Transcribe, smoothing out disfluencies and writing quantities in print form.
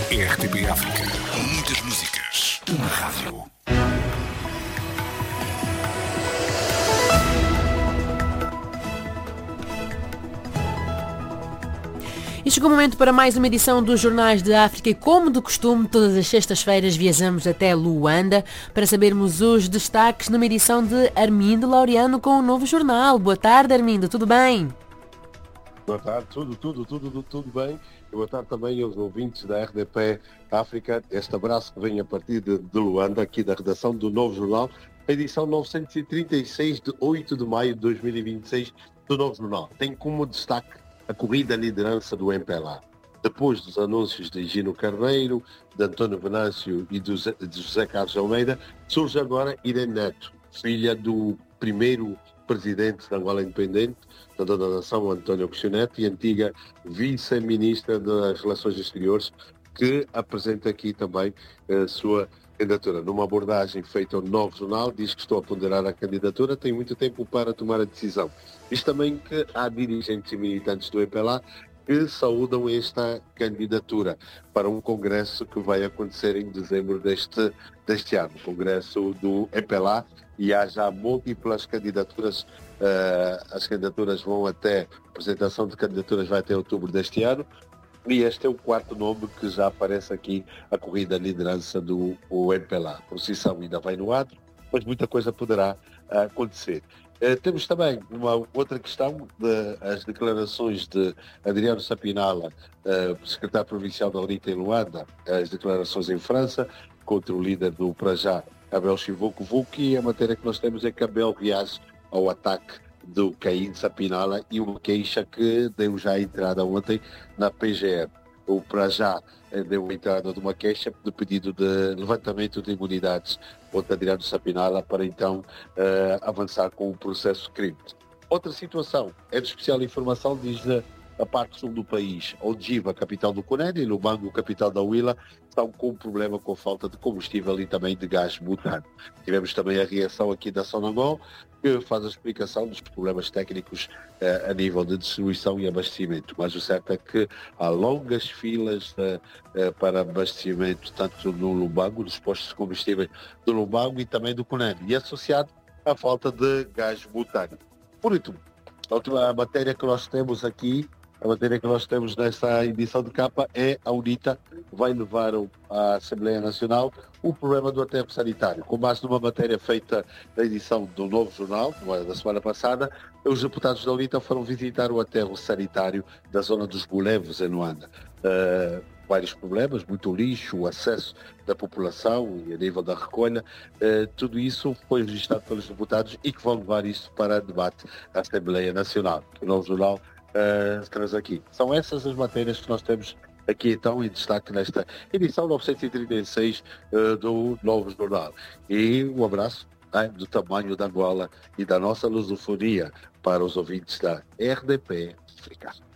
RTP África. Muitas músicas. Uma rádio. E chegou o momento para mais uma edição dos Jornais de África e, como de costume, todas as sextas-feiras viajamos até Luanda para sabermos os destaques numa edição de Armindo Laureano com um novo jornal. Boa tarde, Armindo, tudo bem? Boa tarde, tudo bem. E boa tarde também aos ouvintes da RDP África. Este abraço que vem a partir de Luanda, aqui da redação do Novo Jornal, a edição 936 de 8 de maio de 2026 do Novo Jornal. Tem como destaque a corrida à liderança do MPLA. Depois dos anúncios de Gino Carneiro, de António Venâncio e de José Carlos Almeida, surge agora Irene Neto, filha do primeiro presidente da Angola Independente, da Dona Nação, António Agostinho Neto, e antiga vice-ministra das Relações Exteriores, que apresenta aqui também a sua candidatura. Numa abordagem feita ao Novo Jornal, diz que estou a ponderar a candidatura, tem muito tempo para tomar a decisão. Diz também que há dirigentes e militantes do MPLA que saúdam esta candidatura para um congresso que vai acontecer em dezembro deste ano, o congresso do MPLA, e há já múltiplas candidaturas. As candidaturas vão até, a apresentação de candidaturas vai até outubro deste ano, e este é o quarto nome que já aparece aqui, a corrida à liderança do MPLA. A procissão ainda vai no ato, mas muita coisa poderá acontecer. Temos também uma outra questão, as declarações de Adriano Sapinala, secretário provincial da UNITA em Luanda, as declarações em França, contra o líder do Prajá, Abel Chivuco, e a matéria que nós temos é que Abel reage ao ataque do Caim Sapinala e uma queixa que deu já a entrada ontem na PGM. O Prajá deu a entrada de uma queixa de pedido de levantamento de imunidades contra Adriano Sapinala para então avançar com o processo de crime. Outra situação é de especial informação, diz a parte sul do país. Ogiva, capital do Conene, e Lubango, capital da Huila, estão com um problema com a falta de combustível e também de gás butano. Tivemos também a reação aqui da Sonangol, que faz a explicação dos problemas técnicos a nível de distribuição e abastecimento. Mas o certo é que há longas filas para abastecimento, tanto no Lubango, nos postos de combustível do Lubango e também do Conene, e associado à falta de gás butano. Por último, a última matéria que nós temos aqui, a matéria que nós temos nesta edição de capa é a UNITA vai levar à Assembleia Nacional o problema do aterro sanitário. Com base numa matéria feita na edição do Novo Jornal, da semana passada, os deputados da UNITA foram visitar o aterro sanitário da zona dos Bulevos, em Luanda. Vários problemas, muito lixo, o acesso da população e a nível da recolha, tudo isso foi registrado pelos deputados e que vão levar isso para debate à Assembleia Nacional. O Novo Jornal traz aqui. São essas as matérias que nós temos aqui então em destaque nesta edição 936 do Novo Jornal. E um abraço do tamanho da Angola e da nossa lusofonia para os ouvintes da RDP África.